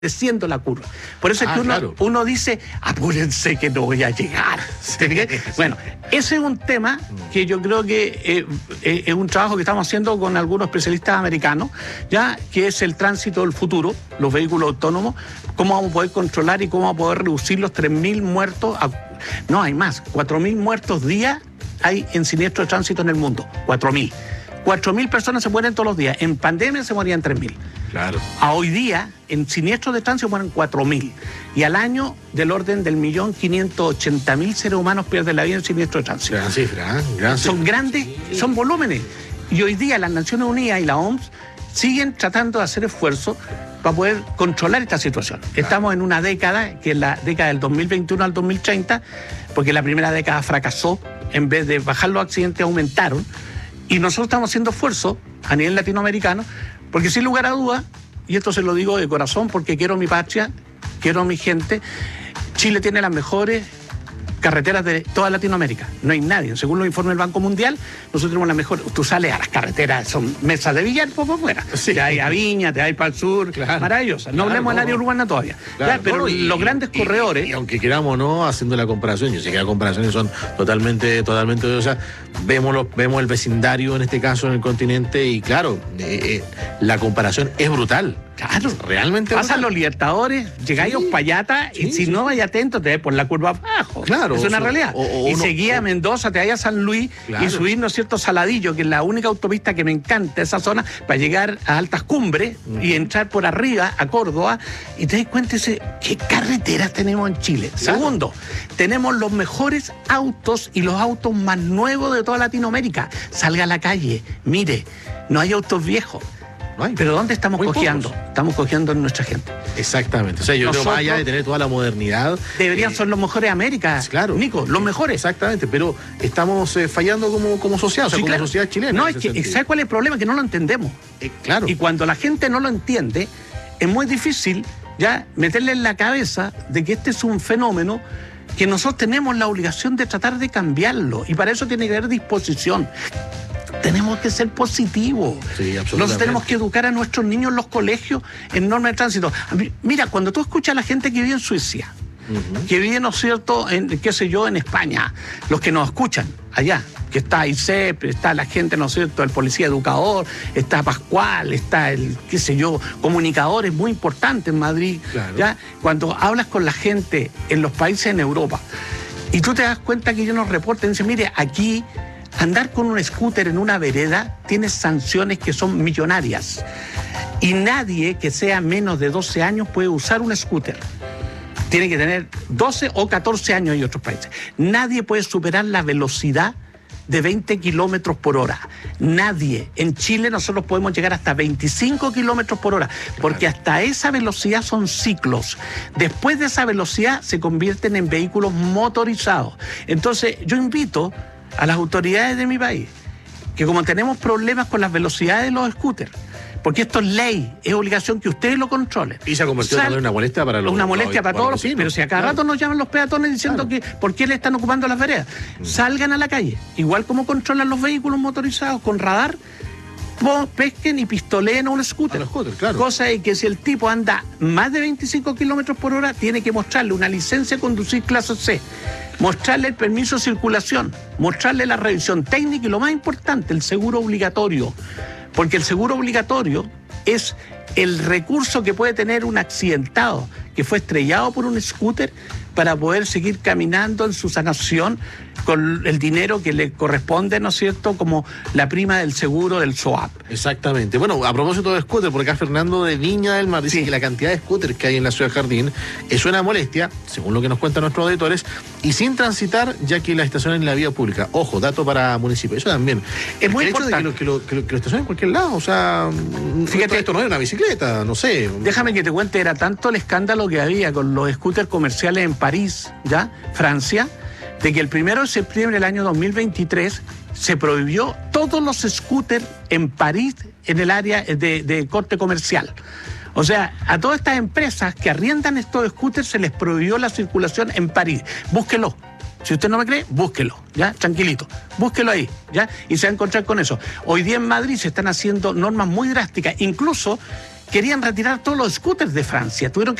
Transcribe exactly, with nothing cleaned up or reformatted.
desciendo la curva. Por eso es ah, que uno, claro. uno dice, apúrense que no voy a llegar. Bueno, ese es un tema que yo creo que eh, eh, es un trabajo que estamos haciendo con algunos especialistas americanos, ya que es el tránsito del futuro, los vehículos autónomos, cómo vamos a poder controlar y cómo vamos a poder reducir los tres mil muertos. A, no, hay más, cuatro mil muertos día hay en siniestro de tránsito en el mundo, cuatro mil. cuatro mil personas se mueren todos los días. En pandemia se morían tres mil. Claro. A hoy día, en siniestros de tránsito mueren cuatro mil. Y al año, del orden del millón quinientos ochenta mil seres humanos pierden la vida en siniestros de tránsito. Gran cifra, ¿eh? Gran son cifra. grandes, sí. son volúmenes. Y hoy día las Naciones Unidas y la O M S siguen tratando de hacer esfuerzos para poder controlar esta situación. Claro. Estamos en una década, que es la década del dos mil veintiuno al dos mil treinta, porque la primera década fracasó. En vez de bajar los accidentes, aumentaron. Y nosotros estamos haciendo esfuerzos a nivel latinoamericano, porque sin lugar a dudas, y esto se lo digo de corazón porque quiero mi patria, quiero mi gente, Chile tiene las mejores carreteras de toda Latinoamérica. No hay nadie. Según los informes del Banco Mundial, nosotros tenemos las mejores. Tú sales a las carreteras, son mesas de billar, por fuera. Sí. Te hay a Viña, te hay para el sur, claro. Maravillosa. No claro, hablemos no. del área urbana todavía. Claro, ya, pero no, y, los grandes y, corredores... Y, y aunque queramos no, haciendo la comparación, yo sé que las comparaciones son totalmente, totalmente... O sea, vemos, los, vemos el vecindario, en este caso, en el continente, y claro, eh, eh, la comparación es brutal. Claro, realmente. Pasan brutal. Los Libertadores, llegáis sí, a Uspallata sí, y si sí. no vais atento te vais por la curva abajo. Claro. Es una o sea, realidad. O, o, y o seguía no, a Mendoza, te vais a San Luis claro. y subir, ¿no es cierto?, Saladillo, que es la única autopista que me encanta esa zona, para llegar a altas cumbres uh-huh. y entrar por arriba a Córdoba y te das cuenta de qué carreteras tenemos en Chile. Claro. Segundo, tenemos los mejores autos y los autos más nuevos de toda Latinoamérica. Salga a la calle, mire, no hay autos viejos. No hay. Pero ¿dónde estamos cojeando? Pocos. Estamos cojeando en nuestra gente. Exactamente. O sea, yo Nosotros, creo más allá de tener toda la modernidad. Deberían eh, ser los mejores de América. Claro. Nico, los mejores. Exactamente, pero estamos eh, fallando como, como sociedad, o sea, sí, como claro. sociedad chilena. No, es que, ¿sabes cuál es el problema? Que no lo entendemos. Eh, claro. Y cuando la gente no lo entiende, es muy difícil ya meterle en la cabeza de que este es un fenómeno que nosotros tenemos la obligación de tratar de cambiarlo. Y para eso tiene que haber disposición. Tenemos que ser positivos. Sí, Nosotros tenemos que educar a nuestros niños en los colegios en normas de tránsito. Mira, cuando tú escuchas a la gente que vive en Suecia, uh-huh. que vive, ¿no es cierto?, en, qué sé yo, en España, los que nos escuchan allá, que está I C E P, está la gente, ¿no es cierto?, el policía educador, está Pascual, está el, qué sé yo, comunicadores muy importantes en Madrid. Claro. ¿Ya? Cuando hablas con la gente en los países en Europa y tú te das cuenta que ellos nos reportan y dicen, mire, aquí andar con un scooter en una vereda tiene sanciones que son millonarias. Y nadie que sea menos de doce años puede usar un scooter. Tiene que tener doce o catorce años en otros países. Nadie puede superar la velocidad de veinte kilómetros por hora. Nadie. En Chile nosotros podemos llegar hasta veinticinco kilómetros por hora, porque hasta esa velocidad son ciclos. Después de esa velocidad se convierten en vehículos motorizados. Entonces yo invito a las autoridades de mi país, que como tenemos problemas con las velocidades de los scooters, porque esto es ley, es obligación que ustedes lo controlen. Y se ha convertido en una molestia para los Una molestia los, para todos los vecinos. Pero si a cada claro. rato nos llaman los peatones diciendo claro. que por qué le están ocupando las veredas. Mm. Salgan a la calle, igual como controlan los vehículos motorizados con radar, pesquen y pistoleen a un scooter. A scooter claro. Cosa es que si el tipo anda más de veinticinco kilómetros por hora, tiene que mostrarle una licencia de conducir clase C, mostrarle el permiso de circulación, mostrarle la revisión técnica y lo más importante, el seguro obligatorio. Porque el seguro obligatorio es el recurso que puede tener un accidentado que fue estrellado por un scooter para poder seguir caminando en su sanación con el dinero que le corresponde, ¿no es cierto?, como la prima del seguro del S O A P. Exactamente. Bueno, a propósito de scooter, porque acá Fernando de Viña del Mar dice sí. que la cantidad de scooters que hay en la ciudad de Jardín es una molestia, según lo que nos cuentan nuestros auditores, y sin transitar, ya que la estacionan en la vía pública. Ojo, dato para municipio. Eso también. Es muy el importante. Hecho de que lo, que, lo, que, lo, que lo estacionen en cualquier lado, o sea, fíjate, esto no es una bicicleta, no sé. Déjame que te cuente, era tanto el escándalo que había con los scooters comerciales en París, ¿ya?, Francia, de que el primero de septiembre del año dos mil veintitrés se prohibió todos los scooters en París en el área de, de corte comercial. O sea, a todas estas empresas que arriendan estos scooters se les prohibió la circulación en París. Búsquelo. Si usted no me cree, búsquelo, ¿ya? Tranquilito. Búsquelo ahí, ¿ya? Y se va a encontrar con eso. Hoy día en Madrid se están haciendo normas muy drásticas, incluso querían retirar todos los scooters de Francia. Tuvieron